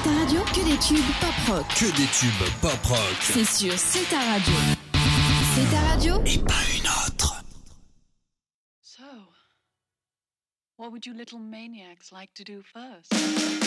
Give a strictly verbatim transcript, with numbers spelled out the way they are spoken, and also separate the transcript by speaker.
Speaker 1: ta radio, que des tubes pop rock.
Speaker 2: Que des tubes pop rock.
Speaker 1: C'est sûr, c'est ta radio. C'est ta radio
Speaker 2: et pas une autre.
Speaker 3: So, what would you little maniacs like to do first?